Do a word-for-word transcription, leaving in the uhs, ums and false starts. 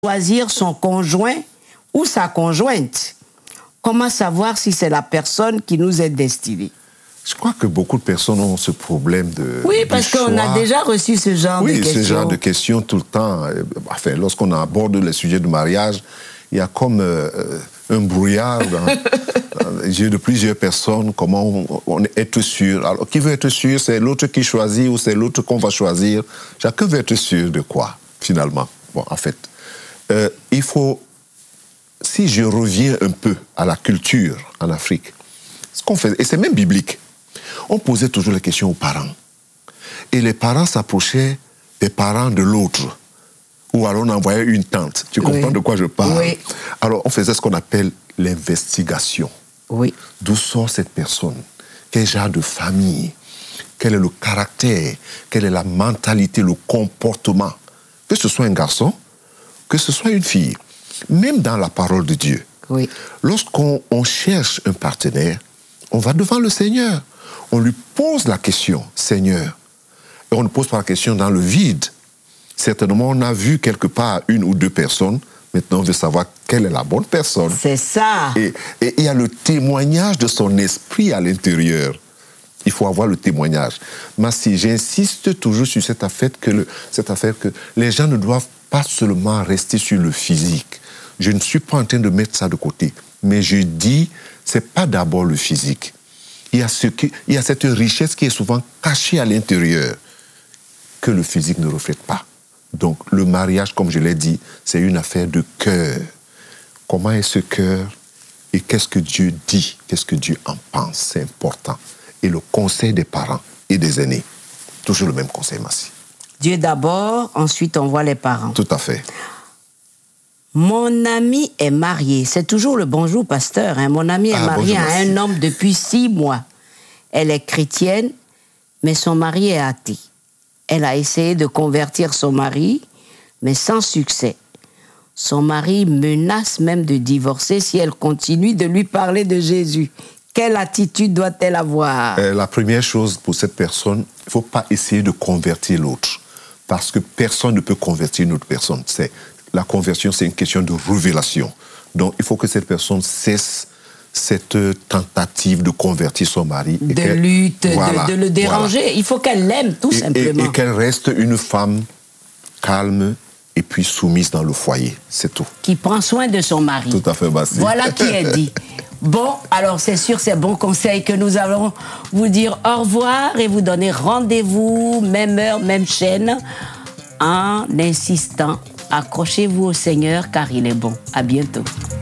choisir son conjoint ou sa conjointe. Comment savoir si c'est la personne qui nous est destinée? Je crois que beaucoup de personnes ont ce problème de Oui, parce qu'on a déjà reçu ce genre oui, de questions. Oui, ce genre de questions tout le temps. Enfin, lorsqu'on aborde les sujets du mariage, il y a comme euh, un brouillard dans, dans les yeux de plusieurs personnes. Comment on, on est sûr? Alors, qui veut être sûr? C'est l'autre qui choisit ou c'est l'autre qu'on va choisir? Chacun veut être sûr de quoi, finalement? Bon, en fait, euh, il faut... Si je reviens un peu à la culture en Afrique, ce qu'on fait, et c'est même biblique, on posait toujours les questions aux parents. Et les parents s'approchaient des parents de l'autre. Ou alors on envoyait une tante. Tu comprends oui. de quoi je parle? Oui. Alors on faisait ce qu'on appelle l'investigation. Oui. D'où sort cette personne? Quel genre de famille? Quel est le caractère? Quelle est la mentalité, le comportement? Que ce soit un garçon, que ce soit une fille. Même dans la parole de Dieu. Oui. Lorsqu'on on cherche un partenaire, on va devant le Seigneur. On lui pose la question, Seigneur. Et on ne pose pas la question dans le vide. Certainement, on a vu quelque part une ou deux personnes. Maintenant, on veut savoir quelle est la bonne personne. C'est ça. Et il y a le témoignage de son esprit à l'intérieur. Il faut avoir le témoignage. Mais si j'insiste toujours sur cette affaire, que le, cette affaire que les gens ne doivent pas seulement rester sur le physique. Je ne suis pas en train de mettre ça de côté. Mais je dis, ce n'est pas d'abord le physique. Il y a, ce qui, il y a cette richesse qui est souvent cachée à l'intérieur, que le physique ne reflète pas. Donc, le mariage, comme je l'ai dit, c'est une affaire de cœur. Comment est ce cœur? Et qu'est-ce que Dieu dit? Qu'est-ce que Dieu en pense? C'est important. Et le conseil des parents et des aînés. Toujours le même conseil, Massi. Dieu d'abord, ensuite on voit les parents. Tout à fait. Mon ami est marié. C'est toujours le bonjour, pasteur. Hein. Mon ami est ah, marié bonjour, à un homme depuis six mois. Elle est chrétienne, mais son mari est athée. Elle a essayé de convertir son mari, mais sans succès. Son mari menace même de divorcer si elle continue de lui parler de Jésus. Quelle attitude doit-elle avoir? euh, La première chose pour cette personne, il ne faut pas essayer de convertir l'autre. Parce que personne ne peut convertir une autre personne. C'est, la conversion, c'est une question de révélation. Donc, il faut que cette personne cesse cette tentative de convertir son mari. De et lutte, voilà, de, de le déranger. Voilà. Il faut qu'elle l'aime, tout et, simplement. Et, et qu'elle reste une femme calme et puis soumise dans le foyer. C'est tout. Qui prend soin de son mari. Tout à fait, Bassi. Voilà qui est dit. Bon, alors c'est sûr, c'est bon conseil que nous allons vous dire au revoir et vous donner rendez-vous, même heure, même chaîne, en insistant. Accrochez-vous au Seigneur car il est bon. À bientôt.